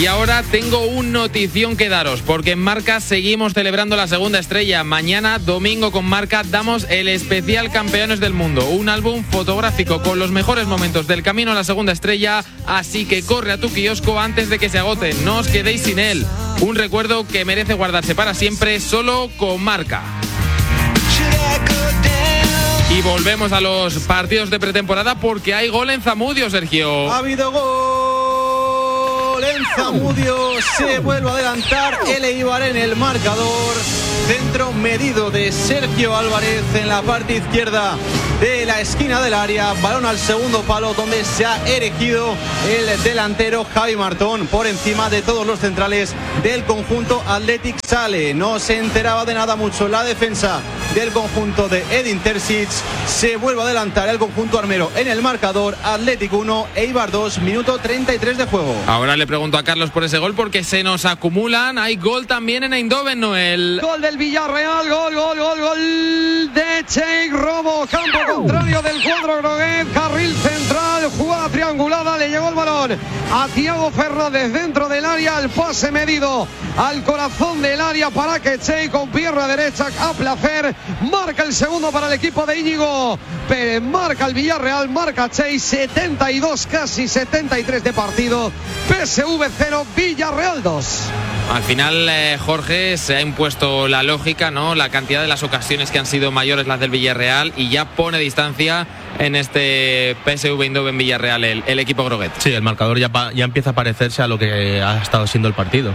Y ahora tengo un notición que daros, porque en Marca seguimos celebrando la segunda estrella. Mañana, domingo, con Marca, damos el especial Campeones del Mundo, un álbum fotográfico con los mejores momentos del camino a la segunda estrella, así que corre a tu kiosco antes de que se agote, no os quedéis sin él. Un recuerdo que merece guardarse para siempre, solo con Marca. Y volvemos a los partidos de pretemporada porque hay gol en Zamudio, Sergio. Ha habido gol en Zamudio, se vuelve a adelantar el Eibar en el marcador. Centro medido de Sergio Álvarez en la parte izquierda de la esquina del área, balón al segundo palo donde se ha erigido el delantero Javi Martón por encima de todos los centrales del conjunto Athletic. Sale, no se enteraba de nada mucho la defensa del conjunto de Edin Terzic. Se vuelve a adelantar el conjunto armero en el marcador. Athletic 1, Eibar 2, minuto 33 de juego. Ahora le pregunto a Carlos por ese gol porque se nos acumulan. Hay gol también en Eindhoven, Noel. Gol del Villarreal, gol de Cheikh Robo, campo contrario del cuadro Groguet, carril central, jugada triangulada, le llegó el balón a Thiago Fernández dentro del área, el pase medido al corazón del área para que Cheikh con pierna derecha a placer marca el segundo para el equipo de Íñigo Pérez, marca el Villarreal, marca Cheikh, 72 casi 73 de partido, PSV 0, Villarreal 2. Al final, Jorge, se ha impuesto la lógica, ¿no? La cantidad de las ocasiones que han sido mayores las del Villarreal y ya pone distancia en este PSV Eindhoven Villarreal el equipo Groguet. Sí, el marcador ya empieza a parecerse a lo que ha estado siendo el partido.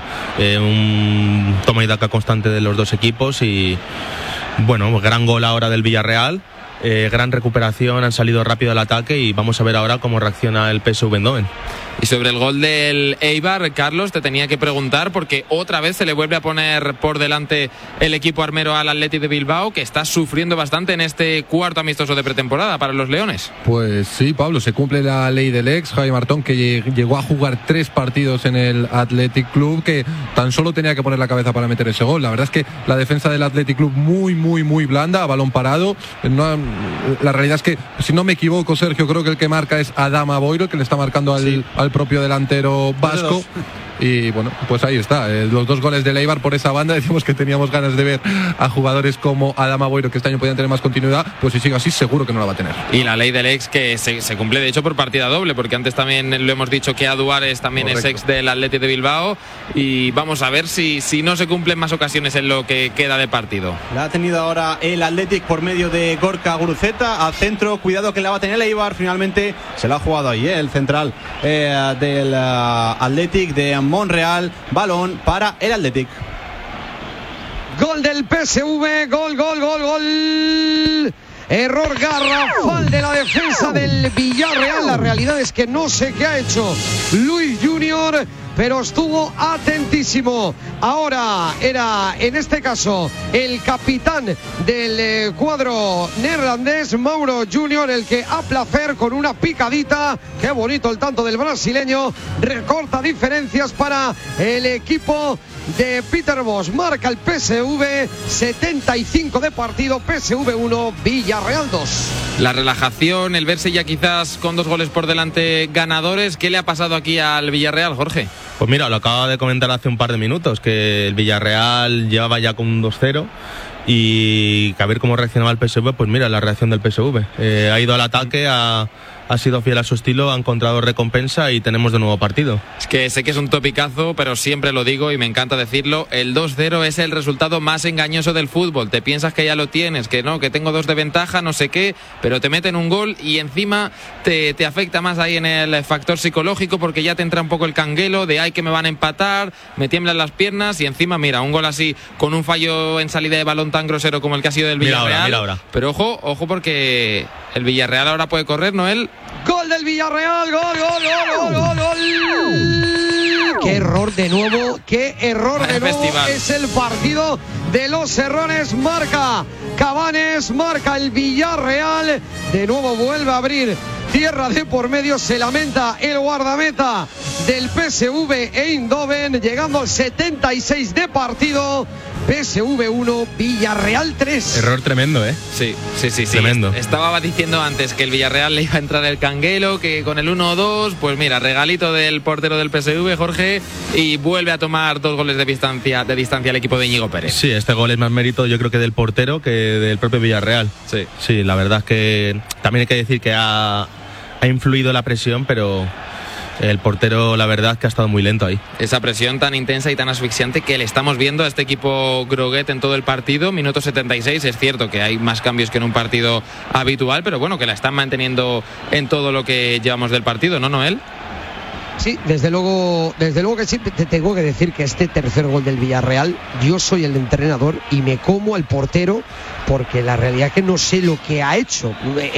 Un toma y daca constante de los dos equipos y, bueno, gran gol ahora del Villarreal. Gran recuperación, han salido rápido al ataque y vamos a ver ahora cómo reacciona el PSV Eindhoven. Y sobre el gol del Eibar, Carlos, te tenía que preguntar porque otra vez se le vuelve a poner por delante el equipo armero al Athletic de Bilbao, que está sufriendo bastante en este cuarto amistoso de pretemporada para los leones. Pues sí, Pablo, se cumple la ley del ex, Javi Martón, que llegó a jugar 3 partidos en el Athletic Club, que tan solo tenía que poner la cabeza para meter ese gol. La verdad es que la defensa del Athletic Club muy blanda, a balón parado. La realidad es que, si no me equivoco, Sergio, creo que el que marca es Adama Boiro, que le está marcando al propio delantero vasco. Y bueno, pues ahí está, los 2 goles del Eibar por esa banda. Decimos que teníamos ganas de ver a jugadores como Adama Boiro, que este año podían tener más continuidad, pues si sigue así seguro que no la va a tener. Y la ley del ex que se cumple de hecho por partida doble, porque antes también lo hemos dicho que Adu Ares también es ex del Athletic de Bilbao, y vamos a ver si no se cumplen más ocasiones en lo que queda de partido. La ha tenido ahora el Athletic por medio de Gorka Guruceta al centro, cuidado que la va a tener el Eibar, finalmente se la ha jugado ahí el central del Athletic de Monreal, balón para el Athletic. Gol del PSV, gol. Error garrafal de la defensa del Villarreal. La realidad es que no sé qué ha hecho Luis Junior, pero estuvo atentísimo. Ahora era, en este caso, el capitán del cuadro neerlandés, Mauro Junior, el que a placer con una picadita, qué bonito el tanto del brasileño, recorta diferencias para el equipo de Peter Bosz. Marca el PSV, 75 de partido, PSV 1, Villarreal 2. La relajación, el verse ya quizás con 2 goles por delante ganadores. ¿Qué le ha pasado aquí al Villarreal, Jorge? Pues mira, lo acaba de comentar hace un par de minutos, que el Villarreal llevaba ya con un 2-0 y que a ver cómo reaccionaba el PSV. Pues mira, la reacción del PSV. Ha ido al ataque, ha sido fiel a su estilo, ha encontrado recompensa y tenemos de nuevo partido. Es que sé que es un topicazo, pero siempre lo digo y me encanta decirlo, el 2-0 es el resultado más engañoso del fútbol. Te piensas que ya lo tienes, que no, que tengo 2 de ventaja, no sé qué, pero te meten un gol y encima te afecta más ahí en el factor psicológico, porque ya te entra un poco el canguelo de ay que me van a empatar, me tiemblan las piernas, y encima mira, un gol así con un fallo en salida de balón tan grosero como el que ha sido del Villarreal. Mira ahora. Pero ojo porque el Villarreal ahora puede correr, Noel. Gol del Villarreal, gol. Qué error de nuevo, Festival. Es el partido de los errores. Marca Cabanes, marca el Villarreal, de nuevo vuelve a abrir tierra de por medio, se lamenta el guardameta del PSV Eindhoven, llegando al 76 de partido. PSV 1, Villarreal 3. Error tremendo, ¿eh? Sí. Tremendo. Estaba diciendo antes que el Villarreal le iba a entrar el canguelo, que con el 1-2, pues mira, regalito del portero del PSV, Jorge, y vuelve a tomar 2 goles de distancia al equipo de Íñigo Pérez. Sí, este gol es más mérito yo creo que del portero que del propio Villarreal. Sí, la verdad es que también hay que decir que ha influido la presión, pero el portero la verdad es que ha estado muy lento ahí. Esa presión tan intensa y tan asfixiante que le estamos viendo a este equipo groguet en todo el partido. Minuto 76, es cierto que hay más cambios que en un partido habitual, pero bueno, que la están manteniendo en todo lo que llevamos del partido, ¿no, Noel? Sí, desde luego que sí. Te tengo que decir que este tercer gol del Villarreal, yo soy el entrenador y me como al portero, porque la realidad es que no sé lo que ha hecho.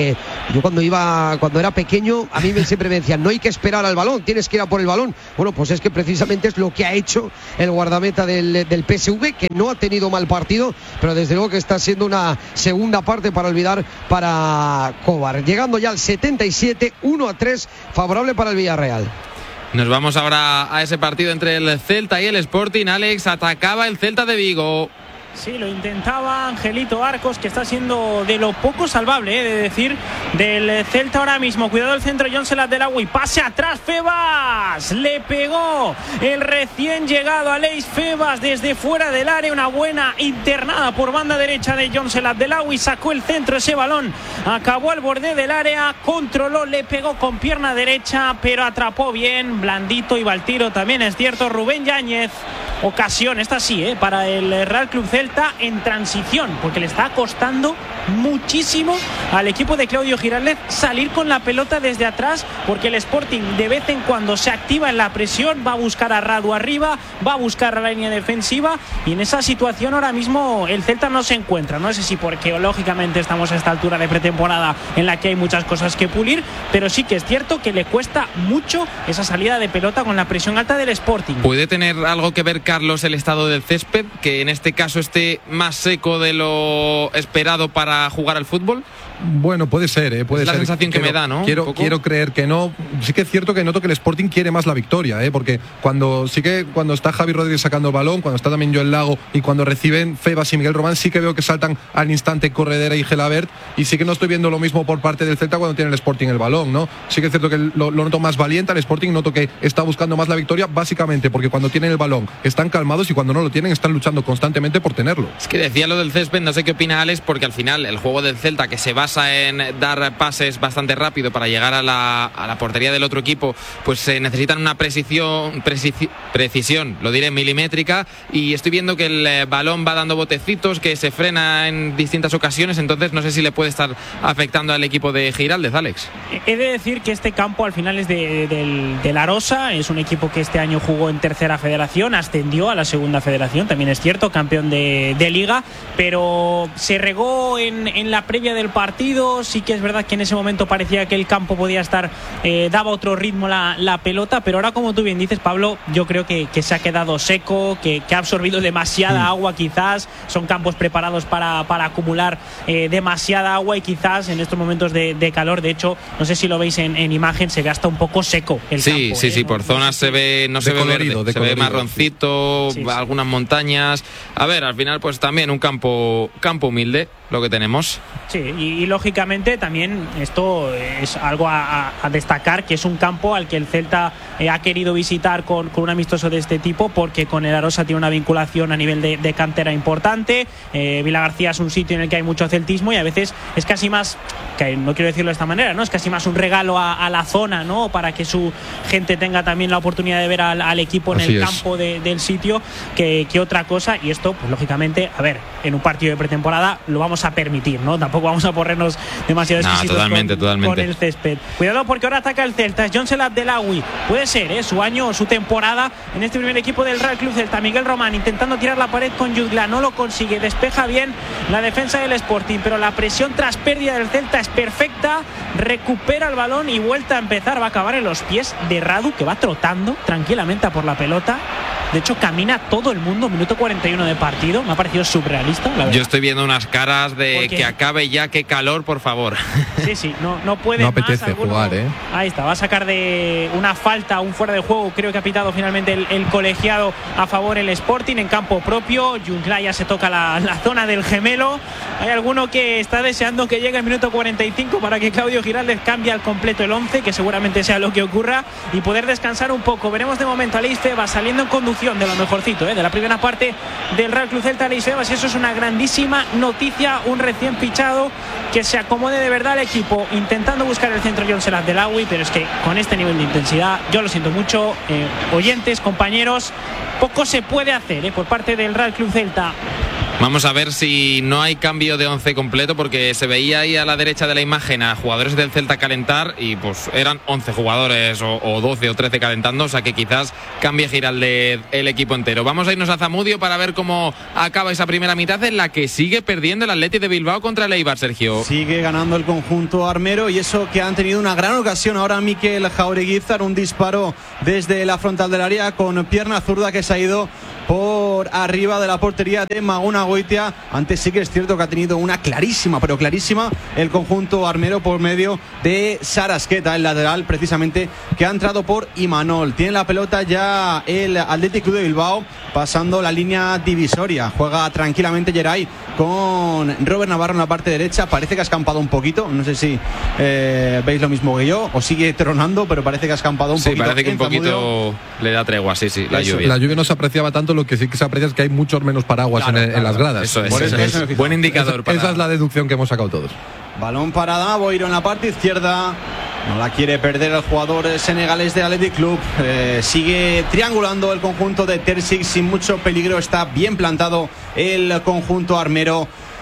Yo cuando era pequeño, a mí siempre me decían, no hay que esperar al balón, tienes que ir a por el balón. Bueno, pues es que precisamente es lo que ha hecho el guardameta del PSV, que no ha tenido mal partido, pero desde luego que está siendo una segunda parte para olvidar para Kovar. Llegando ya al 77, 1-3, favorable para el Villarreal. Nos vamos ahora a ese partido entre el Celta y el Sporting. Alex, atacaba el Celta de Vigo. Sí, lo intentaba Angelito Arcos, que está siendo de lo poco salvable, de decir, del Celta ahora mismo. Cuidado el centro, Jonsel Abdellaoui, pase atrás, Febas, le pegó el recién llegado Aleix Febas desde fuera del área, una buena internada por banda derecha de Jonsel Abdellaoui, sacó el centro, ese balón acabó al borde del área, controló, le pegó con pierna derecha, pero atrapó bien, blandito, iba al tiro, también es cierto, Rubén Yáñez. Ocasión, esta sí, para el Real Club Celta en transición, porque le está costando muchísimo al equipo de Claudio Giraldez salir con la pelota desde atrás, porque el Sporting de vez en cuando se activa en la presión, va a buscar a Radu arriba, va a buscar a la línea defensiva, y en esa situación ahora mismo el Celta no se encuentra. No sé si porque lógicamente estamos a esta altura de pretemporada en la que hay muchas cosas que pulir, pero sí que es cierto que le cuesta mucho esa salida de pelota con la presión alta del Sporting. ¿Puede tener algo que ver, Carlos, el estado del césped, que en este caso esté más seco de lo esperado para jugar al fútbol? Bueno, puede ser, puede ser. Es la sensación que me da, ¿no? Quiero creer que no. Sí que es cierto que noto que el Sporting quiere más la victoria, porque cuando está Javi Rodríguez sacando el balón, cuando está también Joel Lago y cuando reciben Febas y Miguel Román, sí que veo que saltan al instante Corredera y Gelabert, y sí que no estoy viendo lo mismo por parte del Celta cuando tiene el Sporting el balón, ¿no? Sí que es cierto que lo noto más valiente al Sporting, noto que está buscando más la victoria, básicamente porque cuando tienen el balón están calmados y cuando no lo tienen están luchando constantemente por tenerlo. Es que decía lo del césped, no sé qué opina Alex, porque al final el juego del Celta, que se basa en dar pases bastante rápido para llegar a la portería del otro equipo, pues necesitan una precisión, lo diré, milimétrica, y estoy viendo que el balón va dando botecitos, que se frena en distintas ocasiones, entonces no sé si le puede estar afectando al equipo de Giraldez, Alex. He de decir que este campo al final es de la Arosa, es un equipo que este año jugó en tercera federación, ascendió a la segunda federación, también es cierto, campeón de liga, pero se regó en la previa del partido. Sí que es verdad que en ese momento parecía que el campo podía estar, daba otro ritmo la pelota, pero ahora, como tú bien dices, Pablo, yo creo que se ha quedado seco, que ha absorbido demasiada agua, quizás son campos preparados para acumular demasiada agua, y quizás en estos momentos de calor, de hecho, no sé si lo veis en imagen, se ve hasta un poco seco el campo. Sí, por zonas se ve, no se ve verde, se ve marroncito, sí. Algunas montañas. A ver, al final pues también un campo humilde lo que tenemos. Sí, y lógicamente también esto es algo a destacar, que es un campo al que el Celta ha querido visitar con un amistoso de este tipo, porque con el Arosa tiene una vinculación a nivel de cantera importante. Vilagarcía es un sitio en el que hay mucho celtismo, y a veces es casi más, que no quiero decirlo de esta manera, ¿no? Es casi más un regalo a la zona, ¿no? Para que su gente tenga también la oportunidad de ver al equipo en el campo del sitio que otra cosa. Y esto, pues lógicamente, a ver, en un partido de pretemporada lo vamos a permitir, ¿no? Tampoco vamos a ponernos demasiado exquisitos con el césped. Cuidado, porque ahora ataca el Celta, es Jonsel Abdellaoui, puede ser su año, su temporada en este primer equipo del Real Club Celta. Miguel Román intentando tirar la pared con Jutgla, no lo consigue, despeja bien la defensa del Sporting, pero la presión tras pérdida del Celta es perfecta, recupera el balón y vuelta a empezar, va a acabar en los pies de Radu, que va trotando tranquilamente a por la pelota. De hecho, camina todo el mundo, minuto 41 de partido. Me ha parecido surrealista, la verdad. Yo estoy viendo unas caras de que acabe ya, qué calor, por favor. Sí, no puede no más. apetece jugar, ¿eh? Ahí está, va a sacar de una falta, un fuera de juego. Creo que ha pitado finalmente el colegiado a favor el Sporting en campo propio. Jungla ya se toca la zona del gemelo. Hay alguno que está deseando que llegue el minuto 45 para que Claudio Giraldez cambie al completo el 11, que seguramente sea lo que ocurra, y poder descansar un poco. Veremos de momento a Aleix Febas saliendo en conducción de lo mejorcito, de la primera parte del Real Club Celta. Aleix Febas, y eso es una grandísima noticia, un recién fichado que se acomode de verdad al equipo, intentando buscar el centro Jon Serrat del Agui, pero es que con este nivel de intensidad, yo lo siento mucho, oyentes, compañeros, poco se puede hacer por parte del Real Club Celta. Vamos a ver si no hay cambio de 11 completo, porque se veía ahí a la derecha de la imagen a jugadores del Celta calentar y pues eran 11 jugadores o 12 o 13 calentando, o sea que quizás cambie Giraldez el equipo entero. Vamos a irnos a Zamudio para ver cómo acaba esa primera mitad, en la que sigue perdiendo el Athletic de Bilbao contra el Eibar, Sergio. Sigue ganando el conjunto armero, y eso que han tenido una gran ocasión ahora Mikel Jaureguizar, un disparo desde la frontal del área con pierna zurda que se ha ido por arriba de la portería de Maguna Goitia. Antes sí que es cierto que ha tenido una clarísima, pero clarísima, el conjunto armero por medio de Sarasqueta, el lateral precisamente, que ha entrado por Imanol. Tiene la pelota ya el Athletic Club de Bilbao, pasando la línea divisoria. Juega tranquilamente Geray con Robert Navarro en la parte derecha. Parece que ha escampado un poquito, no sé si veis lo mismo que yo, o sigue tronando, pero parece que ha escampado un poquito. Sí, parece que un poquito le da tregua, sí, la lluvia. La lluvia no se apreciaba tanto, lo que sí que se aprecia es que hay muchos menos paraguas en las gradas. Eso es. Buen indicador. Esa es la deducción que hemos sacado todos. Balón para Boiro en la parte izquierda. No la quiere perder el jugador senegalés de Athletic Club. Sigue triangulando el conjunto de Terzic sin mucho peligro. Está bien plantado el conjunto armero.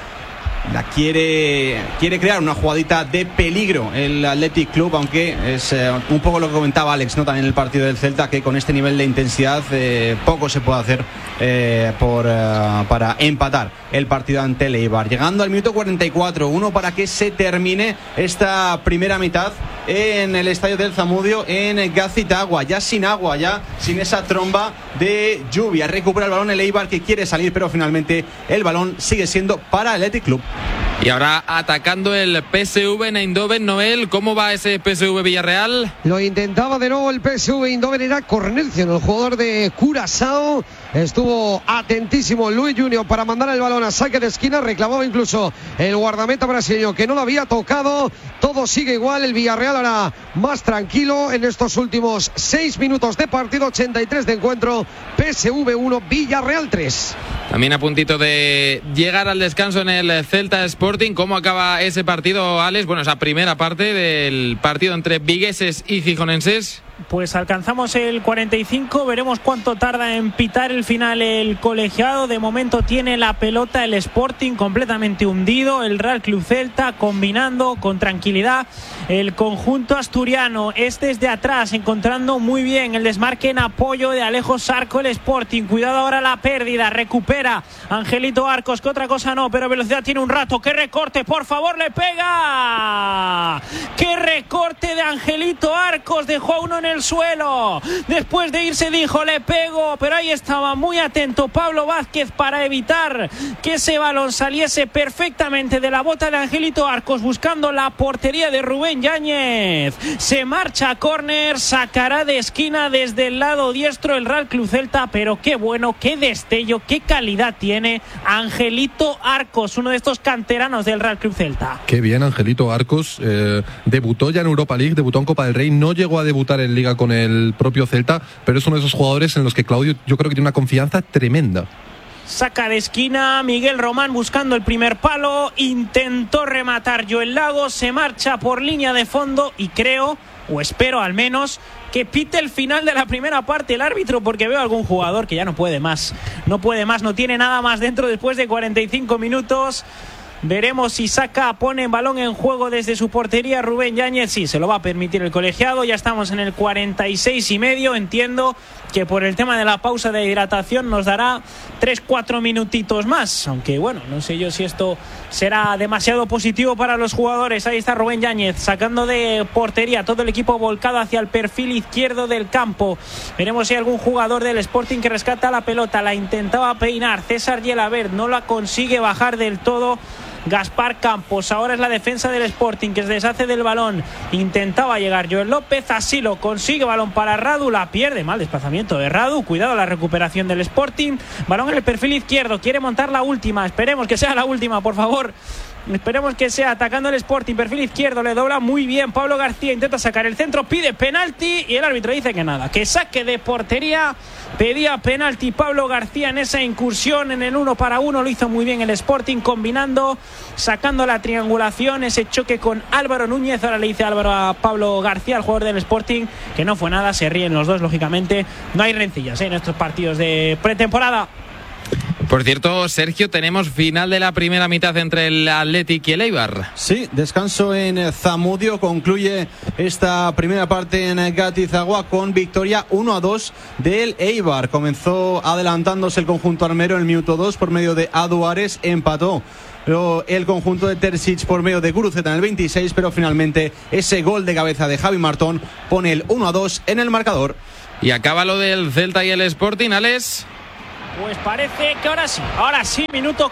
Quiere crear una jugadita de peligro el Athletic Club, aunque es un poco lo que comentaba Alex, ¿no? También en el partido del Celta, que con este nivel de intensidad poco se puede hacer para empatar el partido ante el Eibar. Llegando al minuto 44, uno para que se termine esta primera mitad en el estadio del Zamudio en Gazitagua, ya sin agua, ya sin esa tromba de lluvia. Recupera el balón el Eibar, que quiere salir, pero finalmente el balón sigue siendo para el Athletic Club. Y ahora atacando el PSV Eindhoven. Noel, ¿cómo va ese PSV Villarreal? Lo intentaba de nuevo el PSV Eindhoven, era Cornelio, el jugador de Curazao. Estuvo atentísimo Luis Junior para mandar el balón a saque de esquina. Reclamaba incluso el guardameta brasileño, que no lo había tocado. Todo sigue igual, el Villarreal ahora más tranquilo en estos últimos 6 minutos de partido. 83 de encuentro. PSV 1, Villarreal 3. También a puntito de llegar al descanso en el Celta Sporting. ¿Cómo acaba ese partido, Alex? Bueno, esa primera parte del partido entre vigueses y gijonenses. Pues alcanzamos el 45, veremos cuánto tarda en pitar el final el colegiado. De momento tiene la pelota el Sporting completamente hundido, el Real Club Celta combinando con tranquilidad. El conjunto asturiano es desde atrás, encontrando muy bien el desmarque en apoyo de Alejo Sarco el Sporting. Cuidado ahora la pérdida, recupera Angelito Arcos, que otra cosa no, pero velocidad tiene un rato. ¡Qué recorte! ¡Por favor, le pega! ¡Qué recorte de Angelito Arcos! Dejó a uno en el suelo. Después de irse dijo, le pego, pero ahí estaba muy atento Pablo Vázquez para evitar que ese balón saliese perfectamente de la bota de Angelito Arcos, buscando la portería de Rubén Yáñez. Se marcha a córner, sacará de esquina desde el lado diestro el Real Club Celta, pero qué bueno, qué destello, qué calidad tiene Angelito Arcos, uno de estos canteranos del Real Club Celta. Qué bien Angelito Arcos, debutó ya en Europa League, debutó en Copa del Rey, no llegó a debutar en Liga con el propio Celta, pero es uno de esos jugadores en los que Claudio yo creo que tiene una confianza tremenda. Saca de esquina Miguel Román buscando el primer palo, intentó rematar Joel Lagos, se marcha por línea de fondo y creo, o espero al menos, que pite el final de la primera parte el árbitro, porque veo algún jugador que ya no puede más, no tiene nada más dentro después de 45 minutos. Veremos si pone balón en juego desde su portería Rubén Yáñez. Sí, se lo va a permitir el colegiado. Ya estamos en el 46,5. Entiendo que por el tema de la pausa de hidratación nos dará 3-4 minutitos más. Aunque bueno, no sé yo si esto será demasiado positivo para los jugadores. Ahí está Rubén Yáñez sacando de portería, todo el equipo volcado hacia el perfil izquierdo del campo. Veremos si hay algún jugador del Sporting que rescata la pelota. La intentaba peinar César Gelabert, no la consigue bajar del todo Gaspar Campos. Ahora es la defensa del Sporting que se deshace del balón. Intentaba llegar Joel López, así lo consigue. Balón para Radu, la pierde. Mal desplazamiento de Radu. Cuidado la recuperación del Sporting. Balón en el perfil izquierdo. Quiere montar la última. Esperemos que sea la última, por favor. Esperemos que sea atacando el Sporting, perfil izquierdo, le dobla muy bien Pablo García, intenta sacar el centro, pide penalti y el árbitro dice que nada, que saque de portería. Pedía penalti Pablo García en esa incursión en el 1-1, lo hizo muy bien el Sporting, combinando, sacando la triangulación, ese choque con Álvaro Núñez. Ahora le dice Álvaro a Pablo García, el jugador del Sporting, que no fue nada, se ríen los dos, lógicamente. No hay rencillas en estos partidos de pretemporada. Por cierto, Sergio, tenemos final de la primera mitad entre el Athletic y el Eibar. Sí, descanso en Zamudio. Concluye esta primera parte en Gatizagua con victoria 1-2 del Eibar. Comenzó adelantándose el conjunto armero en el minuto 2 por medio de Aduares, empató el conjunto de Terzic por medio de Guruceta en el 26, pero finalmente ese gol de cabeza de Javi Martón pone el 1-2 en el marcador. Y acaba lo del Celta y el Sporting, Alex. Pues parece que ahora sí, minuto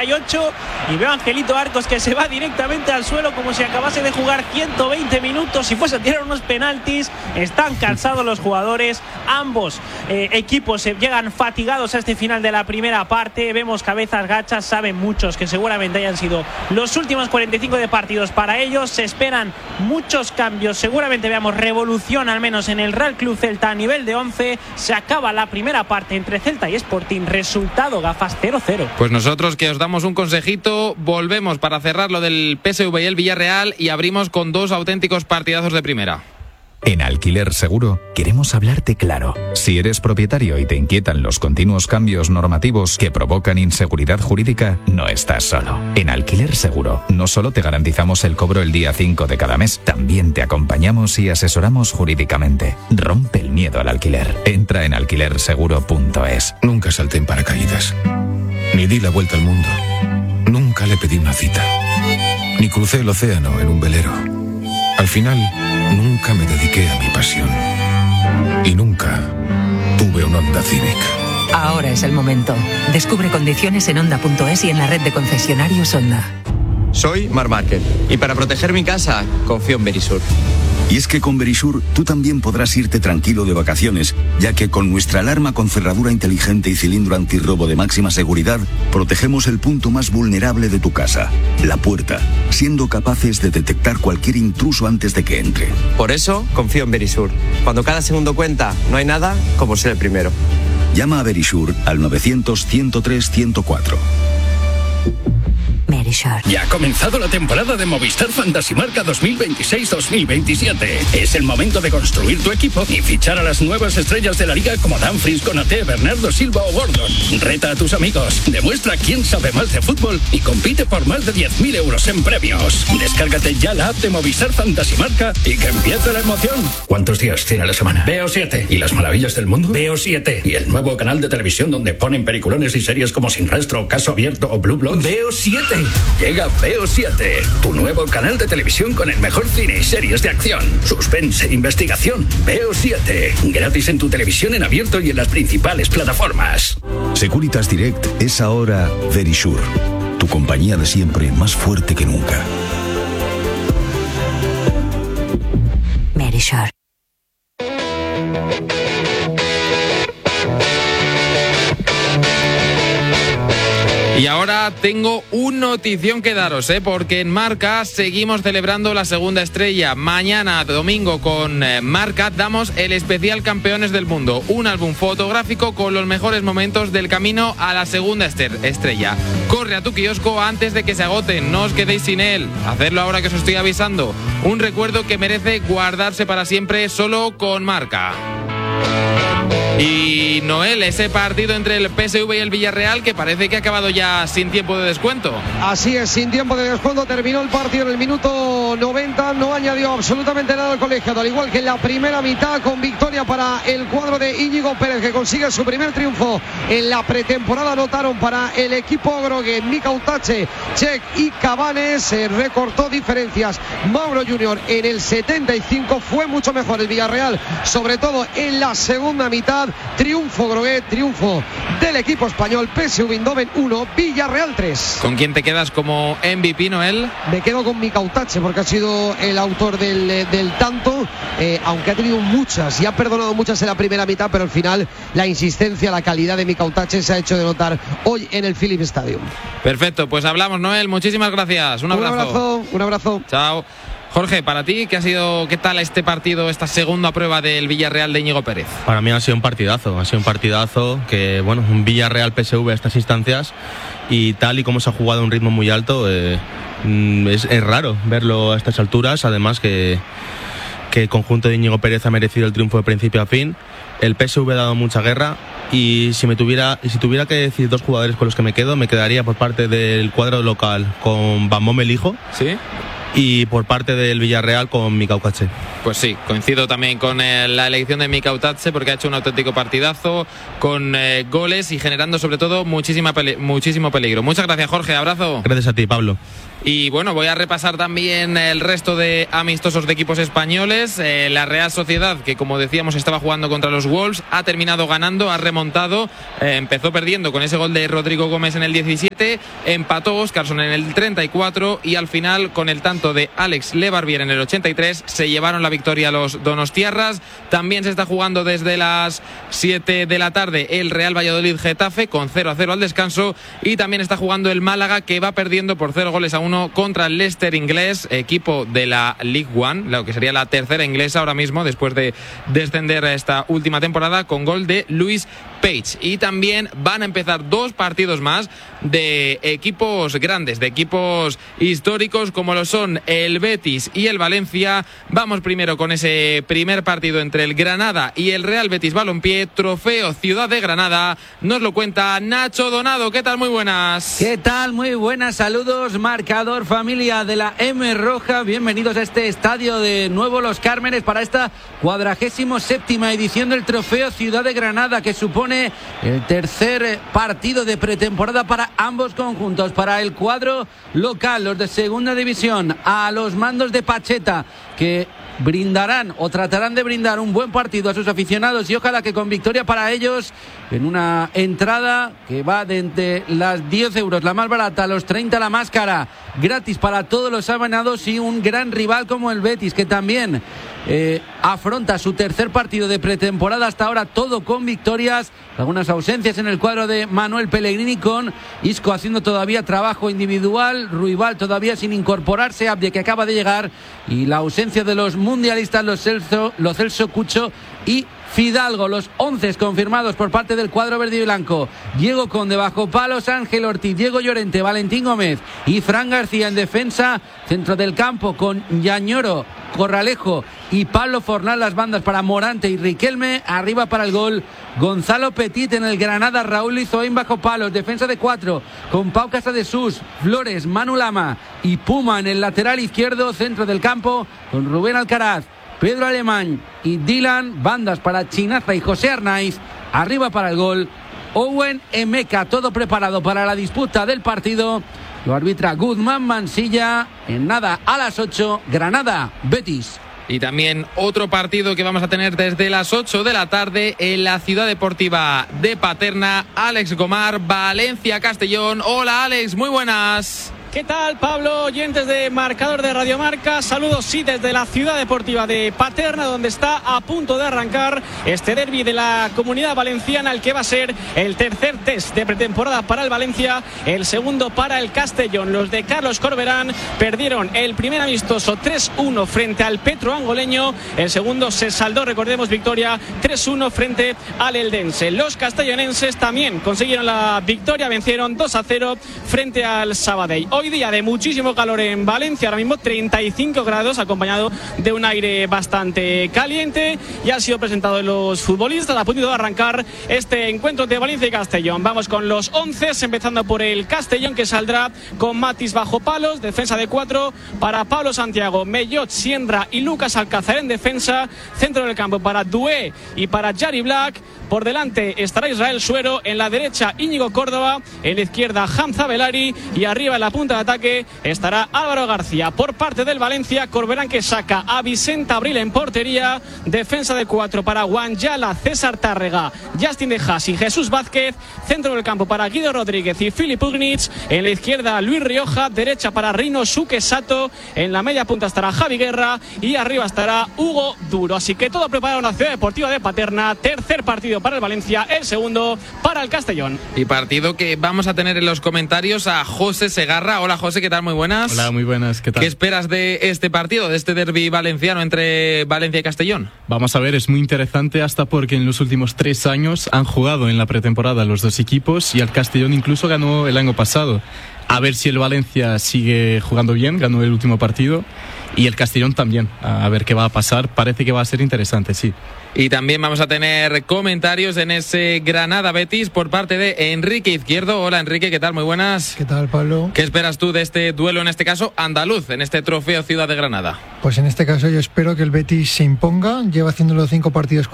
48 y veo a Angelito Arcos que se va directamente al suelo como si acabase de jugar 120 minutos, si fuese a tirar unos penaltis. Están cansados los jugadores, ambos equipos llegan fatigados a este final de la primera parte. Vemos cabezas gachas, saben muchos que seguramente hayan sido los últimos 45 de partidos para ellos. Se esperan muchos cambios, seguramente veamos revolución al menos en el Real Club Celta a nivel de 11. Se acaba la primera parte entre Celta y Sporting. Resultado, gafas 0-0. Pues nosotros que os damos un consejito, volvemos para cerrar lo del PSV y el Villarreal y abrimos con dos auténticos partidazos de primera. En Alquiler Seguro queremos hablarte claro. Si eres propietario y te inquietan los continuos cambios normativos que provocan inseguridad jurídica, no estás solo. En Alquiler Seguro no solo te garantizamos el cobro el día 5 de cada mes, también te acompañamos y asesoramos jurídicamente. Rompe el miedo al alquiler. Entra en alquilerseguro.es. Nunca salté en paracaídas, ni di la vuelta al mundo, nunca le pedí una cita, ni crucé el océano en un velero. Al final, nunca me dediqué a mi pasión. Y nunca tuve un Honda Civic. Ahora es el momento. Descubre condiciones en Honda.es y en la red de concesionarios Honda. Soy Marc Márquez y para proteger mi casa confío en Verisur. Y es que con Verisur tú también podrás irte tranquilo de vacaciones, ya que con nuestra alarma con cerradura inteligente y cilindro antirrobo de máxima seguridad, protegemos el punto más vulnerable de tu casa, la puerta, siendo capaces de detectar cualquier intruso antes de que entre. Por eso confío en Verisur. Cuando cada segundo cuenta, no hay nada como ser el primero. Llama a Verisur al 900-103-104. Ya ha comenzado la temporada de Movistar Fantasy Marca 2026-2027. Es el momento de construir tu equipo y fichar a las nuevas estrellas de la liga como Dumfries, Konaté, Bernardo Silva o Gordon. Reta a tus amigos, demuestra quién sabe más de fútbol y compite por más de 10.000 euros en premios. Descárgate ya la app de Movistar Fantasy Marca y que empiece la emoción. ¿Cuántos días tiene la semana? Veo 7. ¿Y las maravillas del mundo? Veo 7. ¿Y el nuevo canal de televisión donde ponen peliculones y series como Sin Rastro, Caso Abierto o Blue Bloods? Veo 7. Llega Veo 7, tu nuevo canal de televisión con el mejor cine y series de acción, suspense e investigación. Veo 7, gratis en tu televisión en abierto y en las principales plataformas. Securitas Direct es ahora Verisur, tu compañía de siempre más fuerte que nunca. Verisur. Y ahora tengo una notición que daros, porque en Marca seguimos celebrando la segunda estrella. Mañana, domingo, con Marca damos el especial Campeones del Mundo, un álbum fotográfico con los mejores momentos del camino a la segunda estrella. Corre a tu kiosco antes de que se agoten, no os quedéis sin él. Hacedlo ahora que os estoy avisando. Un recuerdo que merece guardarse para siempre solo con Marca. Y Noel, ese partido entre el PSV y el Villarreal que parece que ha acabado ya sin tiempo de descuento. Así es, sin tiempo de descuento terminó el partido en el minuto 90, no añadió absolutamente nada al colegiado, al igual que en la primera mitad, con victoria para el cuadro de Íñigo Pérez, que consigue su primer triunfo en la pretemporada. Anotaron para el equipo grogue Mika Utache, Čech y Cabanes. Recortó diferencias Mauro Junior en el 75, fue mucho mejor el Villarreal, sobre todo en la segunda mitad. Triunfo grogué, triunfo del equipo español. PSV Eindhoven 1, Villarreal 3. ¿Con quién te quedas como MVP, Noel? Me quedo con Mika Utache porque ha sido el autor del tanto, aunque ha tenido muchas y ha perdonado muchas en la primera mitad, pero al final la insistencia, la calidad de Mika Utache se ha hecho de notar hoy en el Philips Stadium. Perfecto, pues hablamos, Noel, muchísimas gracias. Un abrazo. Un abrazo. Chao. Jorge, para ti, ¿qué tal este partido, esta segunda prueba del Villarreal de Íñigo Pérez? Para mí ha sido un partidazo que, bueno, un Villarreal PSV a estas instancias, y tal y como se ha jugado a un ritmo muy alto, es raro verlo a estas alturas. Además que el conjunto de Íñigo Pérez ha merecido el triunfo de principio a fin. El PSV ha dado mucha guerra, y si tuviera que decir dos jugadores con los que me quedaría por parte del cuadro local con Van Bommel hijo. ¿Sí? Y por parte del Villarreal con Mika Utache. Pues sí, coincido también con la elección de Mika Utache, porque ha hecho un auténtico partidazo con goles y generando sobre todo muchísimo peligro. Muchas gracias, Jorge, abrazo. Gracias a ti, Pablo. Y bueno, voy a repasar también el resto de amistosos de equipos españoles. La Real Sociedad, que como decíamos estaba jugando contra los Wolves, ha terminado ganando, ha remontado. Empezó perdiendo con ese gol de Rodrigo Gómez en el 17, empató Óscarson en el 34 y al final, con el tanto de Alex Lebarbier en el 83, se llevaron la victoria a los donostiarras. También se está jugando desde las 7 de la tarde el Real Valladolid-Getafe con 0-0 al descanso, y también está jugando el Málaga, que va perdiendo por 0-1 contra el Leicester inglés, equipo de la League One, lo que sería la tercera inglesa ahora mismo después de descender esta última temporada, con gol de Luis Page. Y también van a empezar dos partidos más de equipos grandes, de equipos históricos como lo son el Betis y el Valencia. Vamos primero con ese primer partido entre el Granada y el Real Betis Balompié, trofeo Ciudad de Granada. Nos lo cuenta Nacho Donado. ¿Qué tal? Muy buenas. ¿Qué tal? Muy buenas, saludos, marcador, familia de la M Roja. Bienvenidos a este estadio de Nuevo Los Cármenes para esta 47ª edición del trofeo Ciudad de Granada, que supone el tercer partido de pretemporada para ambos conjuntos. Para el cuadro local, los de segunda división, a los mandos de Pacheta, que brindarán o tratarán de brindar un buen partido a sus aficionados, y ojalá que con victoria para ellos, en una entrada que va de entre las 10 euros la más barata a los 30 la más cara, gratis para todos los abonados, y un gran rival como el Betis, que también afronta su tercer partido de pretemporada hasta ahora, todo con victorias, algunas ausencias en el cuadro de Manuel Pellegrini, con Isco haciendo todavía trabajo individual, Ruibal todavía sin incorporarse, Abde que acaba de llegar, y la ausencia de los mundialistas, los Celso Cucho y Fidalgo. Los 11 confirmados por parte del cuadro verde y blanco: Diego Conde bajo palos, Ángel Ortiz, Diego Llorente, Valentín Gómez y Fran García en defensa, centro del campo con Yañoro, Corralejo y Pablo Fornal, las bandas para Morante y Riquelme, arriba para el gol Gonzalo Petit. En el Granada, Raúl Lizoín bajo palos, defensa de 4 con Pau Casadesús, Flores, Manu Lama y Puma en el lateral izquierdo, centro del campo con Rubén Alcaraz, Pedro Alemán y Dylan, bandas para Chinaza y José Arnaiz, arriba para el gol Owen Emeka. Todo preparado para la disputa del partido. Lo arbitra Guzmán Mansilla. En nada, a las 8, Granada Betis. Y también otro partido que vamos a tener desde las 8 de la tarde en la Ciudad Deportiva de Paterna. Alex Gomar, Valencia Castellón. Hola Alex, muy buenas. ¿Qué tal, Pablo? Oyentes de Marcador de Radio Marca, saludos sí desde la Ciudad Deportiva de Paterna, donde está a punto de arrancar este derbi de la Comunidad Valenciana, el que va a ser el tercer test de pretemporada para el Valencia, el segundo para el Castellón. Los de Carlos Corberán perdieron el primer amistoso 3-1 frente al Petro Angoleño, el segundo se saldó, recordemos, victoria 3-1 frente al Eldense. Los castellonenses también consiguieron la victoria, vencieron 2-0 frente al Sabadell. Hoy Hoy día de muchísimo calor en Valencia, ahora mismo 35 grados, acompañado de un aire bastante caliente. Ya han sido presentados los futbolistas, ha podido arrancar este encuentro de Valencia y Castellón. Vamos con los 11, empezando por el Castellón, que saldrá con Matis bajo palos, defensa de 4 para Pablo Santiago, Mellot, Sienra y Lucas Alcázar en defensa, centro del campo para Doué y para Jari Black. Por delante estará Israel Suero, en la derecha Íñigo Córdoba, en la izquierda Hamza Belari y arriba en la punta de ataque estará Álvaro García. Por parte del Valencia, Corberán, que saca a Vicente Abril en portería, defensa de 4 para Wanjala, César Tárrega, Justin De Haas y Jesús Vázquez, centro del campo para Guido Rodríguez y Filip Ugnich, en la izquierda Luis Rioja, derecha para Rino Suke Sato, en la media punta estará Javi Guerra y arriba estará Hugo Duro. Así que todo preparado en la Ciudad Deportiva de Paterna, tercer partido para el Valencia, el segundo para el Castellón. Y partido que vamos a tener en los comentarios a José Segarra. Hola José, ¿qué tal? Muy buenas. Hola, muy buenas, ¿qué tal? ¿Qué esperas de este partido, de este derbi valenciano entre Valencia y Castellón? Vamos a ver, es muy interesante hasta porque en los últimos 3 años han jugado en la pretemporada los dos equipos y el Castellón incluso ganó el año pasado. A ver si el Valencia sigue jugando bien, ganó el último partido, y el Castellón también. A ver qué va a pasar, parece que va a ser interesante, sí. Y también vamos a tener comentarios en ese Granada-Betis por parte de Enrique Izquierdo. Hola Enrique, ¿qué tal? Muy buenas. ¿Qué tal, Pablo? ¿Qué esperas tú de este duelo, en este caso andaluz, en este trofeo Ciudad de Granada? Pues en este caso yo espero que el Betis se imponga. Lleva haciéndolo 5 partidos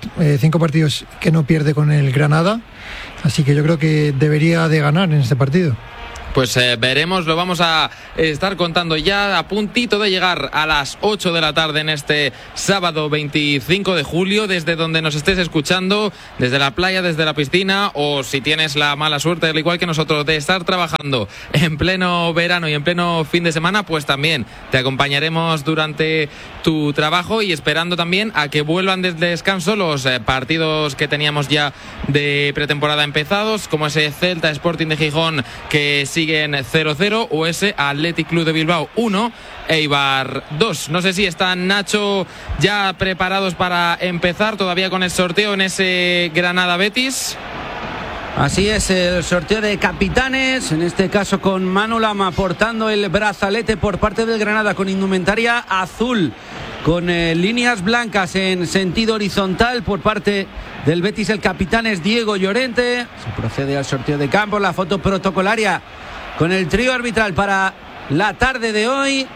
que no pierde con el Granada, así que yo creo que debería de ganar en este partido. Pues veremos, lo vamos a estar contando ya a puntito de llegar a las 8 de la tarde en este sábado 25 de julio, desde donde nos estés escuchando, desde la playa, desde la piscina, o si tienes la mala suerte, al igual que nosotros, de estar trabajando en pleno verano y en pleno fin de semana, pues también te acompañaremos durante tu trabajo y esperando también a que vuelvan desde descanso los partidos que teníamos ya de pretemporada empezados, como ese Celta Sporting de Gijón que siguen 0-0 o ese Athletic Club de Bilbao 1, Eibar 2. No sé si están, Nacho, ya preparados para empezar todavía con el sorteo en ese Granada-Betis. Así es, el sorteo de capitanes, en este caso con Manu Lama portando el brazalete por parte del Granada con indumentaria azul, con líneas blancas en sentido horizontal. Por parte del Betis el capitán es Diego Llorente. Se procede al sorteo de campo, la foto protocolaria con el trío arbitral para la tarde de hoy.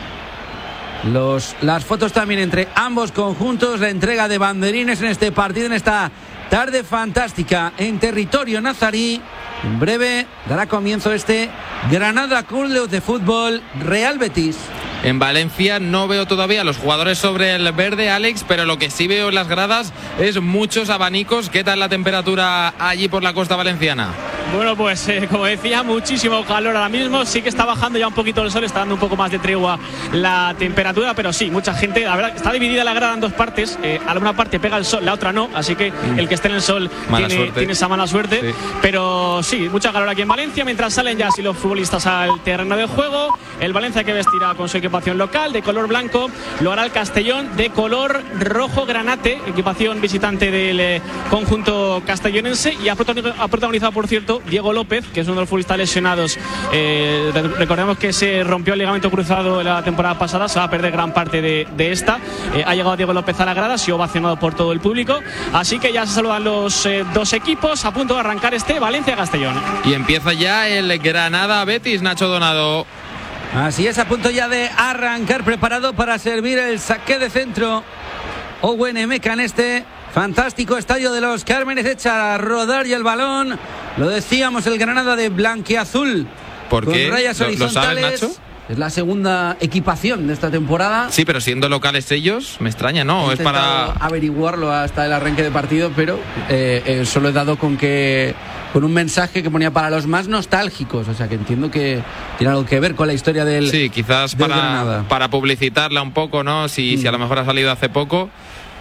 Las fotos también entre ambos conjuntos, la entrega de banderines en este partido, en esta tarde fantástica en territorio nazarí. En breve dará comienzo este Granada Club de Fútbol Real Betis. En Valencia no veo todavía a los jugadores sobre el verde, Alex, pero lo que sí veo en las gradas es muchos abanicos. ¿Qué tal la temperatura allí por la costa valenciana? Bueno, pues como decía, muchísimo calor ahora mismo. Sí que está bajando ya un poquito el sol, está dando un poco más de tregua la temperatura, pero sí, mucha gente, la verdad, está dividida la grada en dos partes. A una parte pega el sol, la otra no, así que el que esté en el sol tiene esa mala suerte. Sí. Pero sí, mucha calor aquí en Valencia, mientras salen ya así los futbolistas al terreno de juego. El Valencia, que vestirá con su equipación local de color blanco, lo hará el Castellón de color rojo granate, equipación visitante del conjunto castellonense, y ha protagonizado, por cierto, Diego López, que es uno de los futbolistas lesionados. Recordemos que se rompió el ligamento cruzado la temporada pasada, se va a perder gran parte de esta. Ha llegado Diego López a la grada, ha sido ovacionado por todo el público, así que ya se saludan los dos equipos a punto de arrancar este Valencia-Castellón. Y empieza ya el Granada-Betis, Nacho Donado. Así es, a punto ya de arrancar, preparado para servir el saque de centro Owen Emeka en este fantástico estadio de los Cármenes. Echa a rodar y el balón, lo decíamos, el Granada de blanquiazul. ¿Por qué? Con rayas horizontales. ¿Lo sabes, Nacho? Es la segunda equipación de esta temporada. Sí, pero siendo locales ellos, me extraña, ¿no? Es para averiguarlo hasta el arranque de partido, pero solo he dado con un mensaje que ponía para los más nostálgicos, o sea que entiendo que tiene algo que ver con la historia del Granada. Sí, quizás para publicitarla un poco, ¿no? Si a lo mejor ha salido hace poco.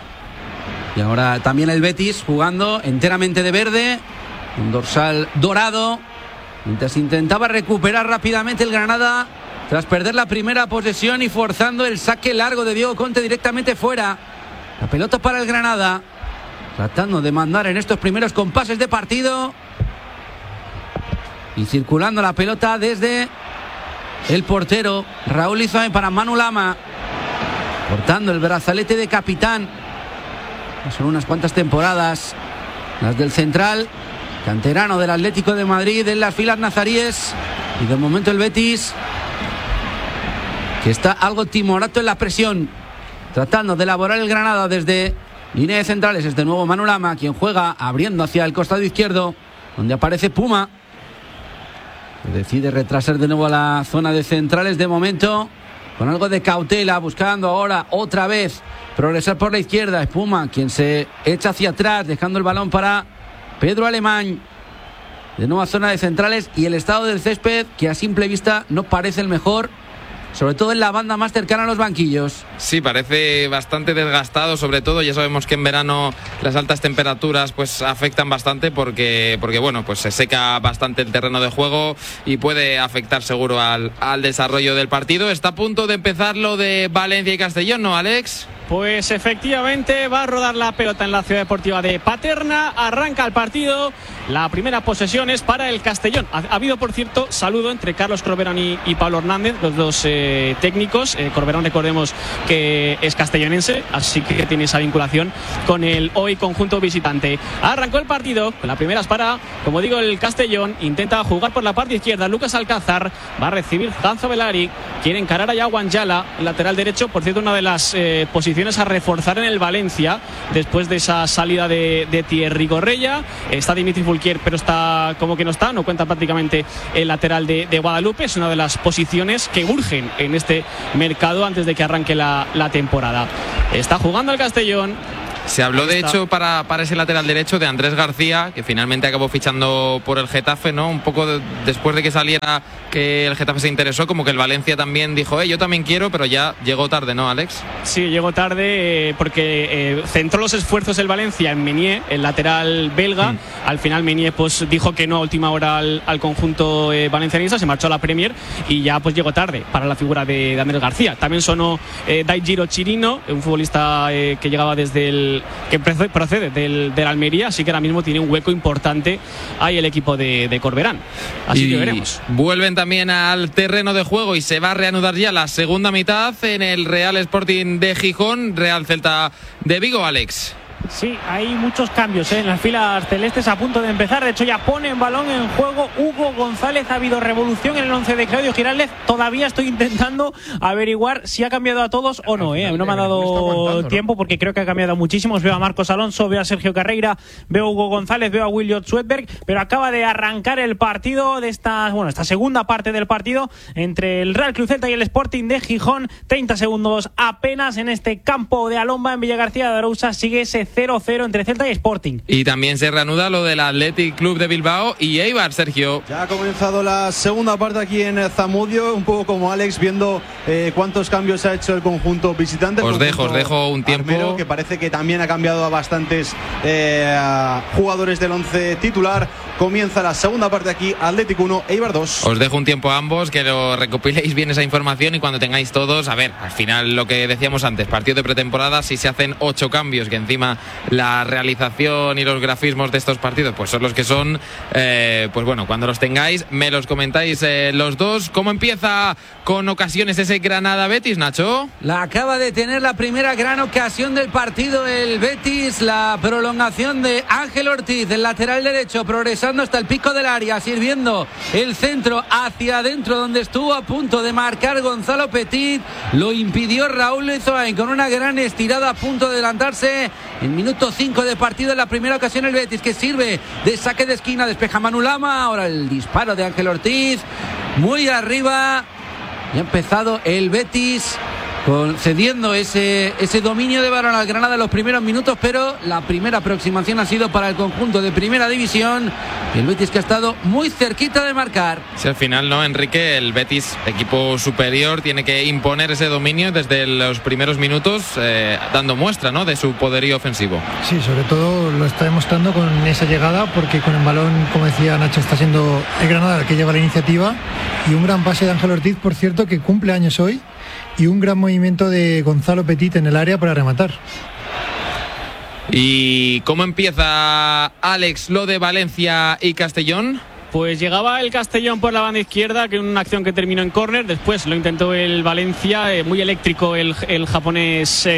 Y ahora también el Betis jugando enteramente de verde, un dorsal dorado, mientras intentaba recuperar rápidamente el Granada tras perder la primera posesión y forzando el saque largo de Diego Conte directamente fuera. La pelota para el Granada, tratando de mandar en estos primeros compases de partido y circulando la pelota desde el portero. Raúl Izoain para Manu Lama, portando el brazalete de capitán. Son unas cuantas temporadas las del central, canterano del Atlético de Madrid, en las filas nazaríes. Y de momento el Betis, que está algo timorato en la presión, tratando de elaborar el Granada desde línea de centrales. Es de nuevo Manu Lama quien juega abriendo hacia el costado izquierdo, donde aparece Puma, que decide retrasar de nuevo a la zona de centrales de momento, con algo de cautela, buscando ahora otra vez progresar por la izquierda. Es Puma quien se echa hacia atrás, dejando el balón para Pedro Alemán. De nuevo a zona de centrales, y el estado del césped, que a simple vista no parece el mejor, sobre todo en la banda más cercana a los banquillos. Sí, parece bastante desgastado, sobre todo. Ya sabemos que en verano las altas temperaturas pues afectan bastante porque bueno, pues se seca bastante el terreno de juego y puede afectar seguro al desarrollo del partido. Está a punto de empezar lo de Valencia y Castellón, ¿no, Alex? Pues efectivamente va a rodar la pelota en la Ciudad Deportiva de Paterna. Arranca el partido. La primera posesión es para el Castellón. Ha habido, por cierto, saludo entre Carlos Corberán y Pablo Hernández, los dos técnicos. Corberán, recordemos que es castellonense, así que tiene esa vinculación con el hoy conjunto visitante. Arrancó el partido con las primeras para, como digo, el Castellón. Intenta jugar por la parte izquierda. Lucas Alcázar va a recibir Ganzo Velari. Quiere encarar a Yaguan Yala, lateral derecho. Por cierto, una de las posiciones a reforzar en el Valencia después de esa salida de Thierry Correia. Está Dimitri Fulquier, pero está como que no cuenta prácticamente el lateral de Guadalupe. Es una de las posiciones que urgen en este mercado antes de que arranque la temporada. Está jugando el Castellón. Se habló, de hecho, para ese lateral derecho de Andrés García, que finalmente acabó fichando por el Getafe, ¿no? Un poco después de que saliera que el Getafe se interesó, como que el Valencia también dijo, yo también quiero, pero ya llegó tarde, ¿no, Alex? Sí, llegó tarde porque centró los esfuerzos el Valencia en Meunier, el lateral belga. Al final Meunier pues dijo que no a última hora al conjunto valencianista, se marchó a la Premier y ya pues llegó tarde para la figura de Andrés García. También sonó Daigiro Chirino, un futbolista que llegaba desde que procede del Almería, así que ahora mismo tiene un hueco importante ahí el equipo de Corberán. Así que veremos. Vuelven también al terreno de juego y se va a reanudar ya la segunda mitad en el Real Sporting de Gijón, Real Celta de Vigo, Alex. Sí, hay muchos cambios en las filas celestes a punto de empezar. De hecho, ya pone en balón en juego Hugo González. Ha habido revolución en el 11 de Claudio Giraldez. Todavía estoy intentando averiguar si ha cambiado a todos o no. No me ha dado tiempo porque creo que ha cambiado muchísimos. Veo a Marcos Alonso, veo a Sergio Carreira, veo a Hugo González, veo a Williot Swedberg. Pero acaba de arrancar el partido de esta segunda parte del partido entre el Real Club Celta y el Sporting de Gijón. 30 segundos apenas en este campo de Alomba en Villagarcía de Arousa. Sigue ese 0-0 entre Celta y Sporting. Y también se reanuda lo del Athletic Club de Bilbao y Eibar, Sergio. Ya ha comenzado la segunda parte aquí en Zamudio, un poco como Alex, viendo cuántos cambios ha hecho el conjunto visitante. Os dejo un tiempo. Armero, que parece que también ha cambiado a bastantes jugadores del 11 titular. Comienza la segunda parte aquí, Athletic 1, Eibar 2. Os dejo un tiempo a ambos, que lo recopiléis bien esa información y cuando tengáis todos, a ver, al final lo que decíamos antes, partido de pretemporada, si se hacen 8 cambios, que encima la realización y los grafismos de estos partidos pues son los que son, pues bueno, cuando los tengáis me los comentáis los dos. ¿Cómo empieza con ocasiones ese Granada Betis, Nacho? La acaba de tener la primera gran ocasión del partido el Betis, la prolongación de Ángel Ortiz, el lateral derecho, progresando hasta el pico del área, sirviendo el centro hacia adentro donde estuvo a punto de marcar Gonzalo Petit. Lo impidió Raúl Izoain con una gran estirada a punto de adelantarse. En minuto 5 de partido, en la primera ocasión el Betis, que sirve de saque de esquina, despeja Manu Lama. Ahora el disparo de Ángel Ortiz, muy arriba. Y ha empezado el Betis cediendo ese dominio de balón al Granada en los primeros minutos, pero la primera aproximación ha sido para el conjunto de primera división. El Betis que ha estado muy cerquita de marcar. Si al final, ¿no, Enrique? El Betis, equipo superior, tiene que imponer ese dominio desde los primeros minutos, dando muestra, ¿no?, de su poderío ofensivo. Sí, sobre todo lo está demostrando con esa llegada, porque con el balón, como decía Nacho, está siendo el Granada el que lleva la iniciativa. Y un gran pase de Ángel Ortiz, por cierto, que cumple años hoy. Y un gran movimiento de Gonzalo Petit en el área para rematar. ¿Y cómo empieza, Alex, lo de Valencia y Castellón? Pues llegaba el Castellón por la banda izquierda, que una acción que terminó en córner. Después lo intentó el Valencia, muy eléctrico el japonés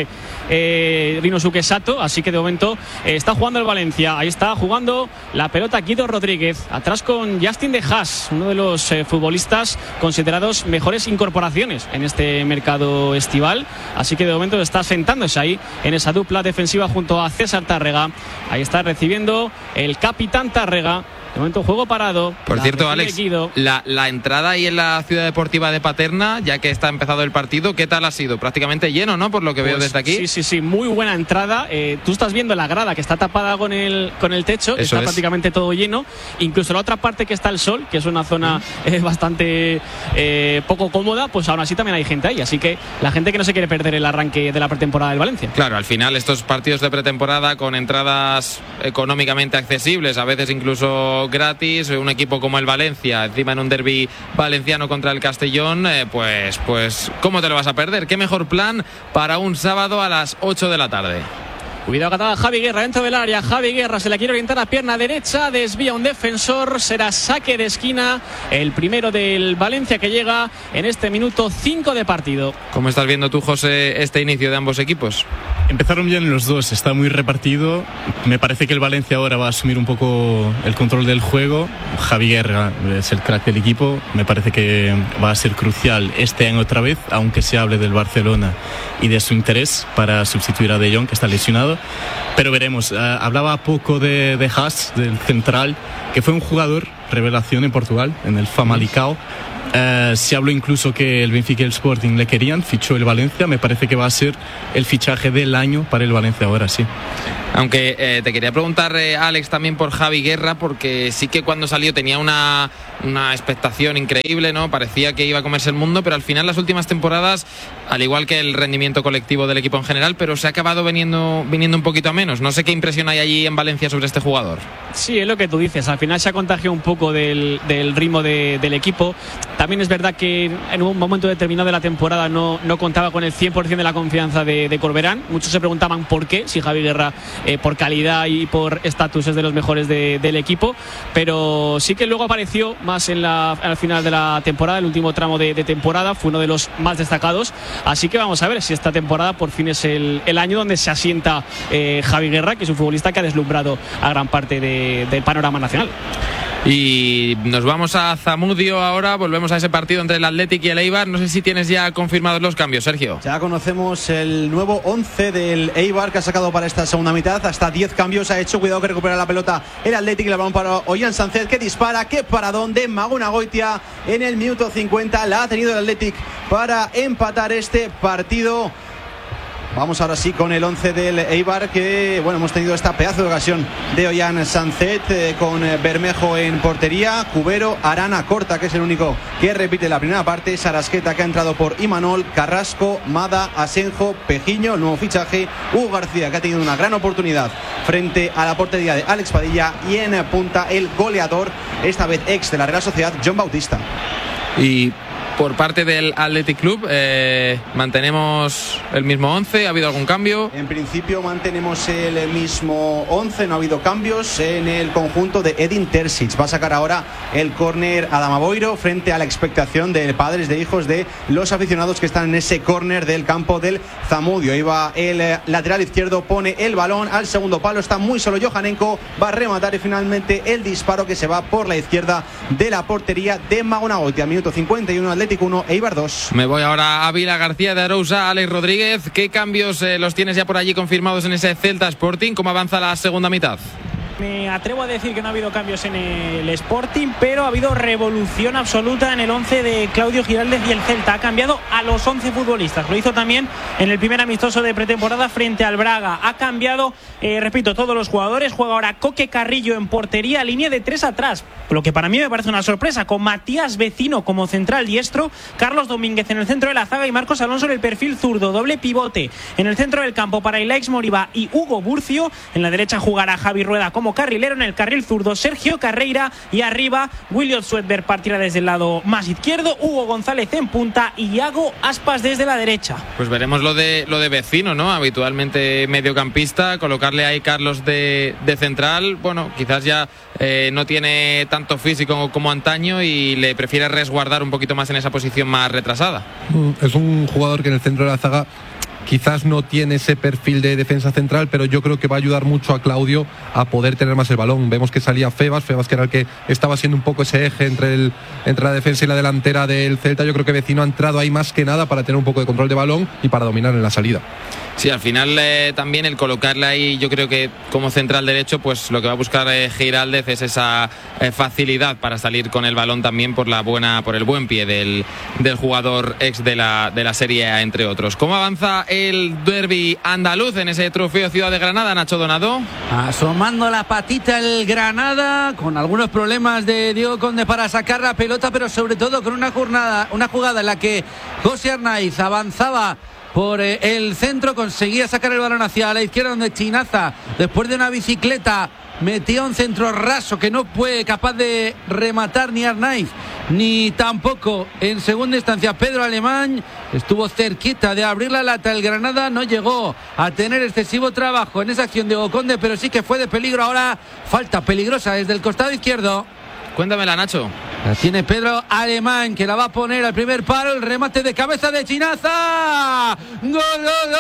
Rinosuke Sato. Así que de momento está jugando el Valencia. Ahí está jugando la pelota Guido Rodríguez. Atrás con Justin de Haas, uno de los futbolistas considerados mejores incorporaciones en este mercado estival. Así que de momento está sentándose ahí en esa dupla defensiva junto a César Tárrega. Ahí está recibiendo el capitán Tárrega. De momento juego parado. Por cierto, Alex, la entrada ahí en la Ciudad Deportiva de Paterna, ya que está empezado el partido, ¿qué tal ha sido? Prácticamente lleno, ¿no? Por lo que veo desde aquí. Sí, muy buena entrada. Tú estás viendo la grada que está tapada con el techo. Eso está prácticamente todo lleno. Incluso la otra parte que está el sol, que es una zona bastante poco cómoda, pues aún así también hay gente ahí. Así que la gente que no se quiere perder el arranque de la pretemporada del Valencia. Claro, al final estos partidos de pretemporada con entradas económicamente accesibles, a veces incluso gratis, un equipo como el Valencia, encima en un derbi valenciano contra el Castellón, pues ¿cómo te lo vas a perder? ¿Qué mejor plan para un sábado a las 8 de la tarde? Cuidado, catada Javi Guerra dentro del área. Javi Guerra se la quiere orientar a pierna derecha, desvía un defensor, será saque de esquina, el primero del Valencia que llega en este minuto 5 de partido. ¿Cómo estás viendo tú, José, este inicio de ambos equipos? Empezaron bien los dos, está muy repartido. Me parece que el Valencia ahora va a asumir un poco el control del juego. Javi Guerra es el crack del equipo, me parece que va a ser crucial este año otra vez, aunque se hable del Barcelona y de su interés para sustituir a De Jong, que está lesionado. Pero veremos. Hablaba poco de Haas, del central, que fue un jugador revelación en Portugal, en el Famalicão. Se habló incluso que el Benfica y el Sporting le querían, fichó el Valencia. Me parece que va a ser el fichaje del año para el Valencia ahora, sí. Aunque te quería preguntar, Alex, también por Javi Guerra, porque sí que cuando salió tenía una expectación increíble, ¿no? Parecía que iba a comerse el mundo, pero al final las últimas temporadas, al igual que el rendimiento colectivo del equipo en general, pero se ha acabado viniendo un poquito a menos. No sé qué impresión hay allí en Valencia sobre este jugador. Sí, es lo que tú dices, al final se ha contagiado un poco del ritmo del equipo. También es verdad que en un momento determinado de la temporada no contaba con el 100% de la confianza de Corberán. Muchos se preguntaban por qué, si Javi Guerra por calidad y por estatus es de los mejores del equipo, pero sí que luego apareció más al final de la temporada, el último tramo de temporada, fue uno de los más destacados. Así que vamos a ver si esta temporada por fin es el año donde se asienta Javi Guerra, que es un futbolista que ha deslumbrado a gran parte del panorama nacional. Y nos vamos a Zamudio ahora, volvemos a ese partido entre el Athletic y el Eibar. No sé si tienes ya confirmados los cambios, Sergio. Ya conocemos el nuevo 11 del Eibar que ha sacado para esta segunda mitad. Hasta 10 cambios ha hecho. Cuidado que recupera la pelota el Athletic y el balón para Ollán Sánchez, que dispara. Qué paradón de Maguna Goitia en el minuto 50. La ha tenido el Athletic para empatar este partido. Vamos ahora sí con el 11 del Eibar, que bueno, hemos tenido esta pedazo de ocasión de Ollán Sánchez con Bermejo en portería, Cubero, Arana, Corta, que es el único que repite la primera parte, Sarasqueta, que ha entrado por Imanol, Carrasco, Mada, Asenjo, Pejiño, el nuevo fichaje, Hugo García, que ha tenido una gran oportunidad frente a la portería de Alex Padilla, y en punta el goleador, esta vez ex de la Real Sociedad, John Bautista. Y por parte del Athletic Club, mantenemos el mismo 11. ¿Ha habido algún cambio? En principio mantenemos el mismo 11, no ha habido cambios en el conjunto de Edin Terzic. Va a sacar ahora el córner Adama Boiro frente a la expectación de padres de hijos de los aficionados que están en ese córner del campo del Zamudio. Ahí va el lateral izquierdo, pone el balón al segundo palo, está muy solo Johanenko, va a rematar y finalmente el disparo que se va por la izquierda de la portería de Maguna Goitia. Minuto 51, Athletic 1, Eibar 2. Me voy ahora a Vila García de Arousa. Alex Rodríguez, ¿qué cambios los tienes ya por allí confirmados en ese Celta Sporting? ¿Cómo avanza la segunda mitad? Me atrevo a decir que no ha habido cambios en el Sporting, pero ha habido revolución absoluta en el 11 de Claudio Giraldez y el Celta. Ha cambiado a los 11 futbolistas. Lo hizo también en el primer amistoso de pretemporada frente al Braga. Ha cambiado, repito, todos los jugadores. Juega ahora Coque Carrillo en portería, línea de 3 atrás, lo que para mí me parece una sorpresa, con Matías Vecino como central diestro, Carlos Domínguez en el centro de la zaga y Marcos Alonso en el perfil zurdo. Doble pivote en el centro del campo para Ilaix Moriba y Hugo Burcio. En la derecha jugará Javi Rueda como como carrilero. En el carril zurdo Sergio Carreira y arriba William Swedberg partirá desde el lado más izquierdo, Hugo González en punta y Iago Aspas desde la derecha. Pues veremos lo de Vecino, ¿no? Habitualmente mediocampista, colocarle ahí Carlos de central, bueno, quizás ya no tiene tanto físico como antaño y le prefiere resguardar un poquito más en esa posición más retrasada. Es un jugador que en el centro de la zaga quizás no tiene ese perfil de defensa central, pero yo creo que va a ayudar mucho a Claudio a poder tener más el balón. Vemos que salía Febas que era el que estaba siendo un poco ese eje entre la defensa y la delantera del Celta. Yo creo que Vecino ha entrado ahí más que nada para tener un poco de control de balón y para dominar en la salida. Sí, al final también el colocarle ahí, yo creo que como central derecho, pues lo que va a buscar Giraldez es esa facilidad para salir con el balón también por el buen pie del jugador ex de la Serie A, entre otros. ¿Cómo avanza el derbi andaluz en ese trofeo Ciudad de Granada, Nacho Donado? Asomando la patita el Granada, con algunos problemas de Diego Conde para sacar la pelota, pero sobre todo con una jugada en la que José Arnaiz avanzaba por el centro, conseguía sacar el balón hacia la izquierda, donde Chinaza, después de una bicicleta, metía un centro raso que no fue capaz de rematar ni Arnaiz ni tampoco en segunda instancia Pedro Alemán. Estuvo cerquita de abrir la lata el Granada, no llegó a tener excesivo trabajo en esa acción de Oconde, pero sí que fue de peligro. Ahora falta peligrosa desde el costado izquierdo. Cuéntamela, Nacho. La tiene Pedro Alemán, que la va a poner al primer paro. El remate de cabeza de Chinaza. ¡Gol, gol, gol!